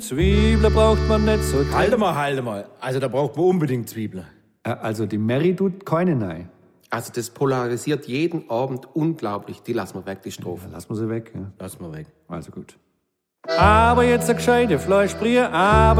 Zwiebeln braucht man nicht so. Halte mal. Also da braucht man unbedingt Zwiebeln. Also die Mary tut keine rein. Also das polarisiert jeden Abend unglaublich. Die lassen wir weg, die Strophe. Lassen wir sie weg. Ja. Lass mal weg. Also gut. Aber jetzt eine gescheite Fleischbrie, aber